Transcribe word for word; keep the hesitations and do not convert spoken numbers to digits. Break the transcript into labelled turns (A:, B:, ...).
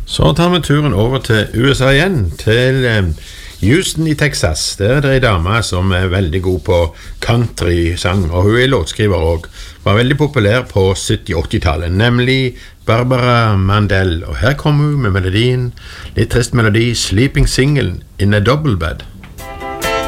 A: Så tar vi turen over til U S A igjen, til eh, Houston i Texas. Der er det en dame som er veldig god på country-sang, og hun er låtskriver også. Var veldig populær på sytti-åtti-tallet, nemlig Barbara Mandel. Og her kommer hun med melodien, litt trist melodi, Sleeping Single in a Double Bed.